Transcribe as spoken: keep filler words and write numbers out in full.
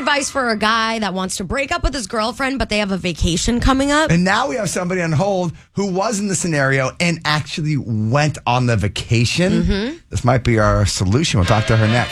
advice for a guy that wants to break up with his girlfriend, but they have a vacation coming up. And now we have somebody on hold who was in the scenario and actually went on the vacation. Mm-hmm. This might be our solution. We'll talk to her next.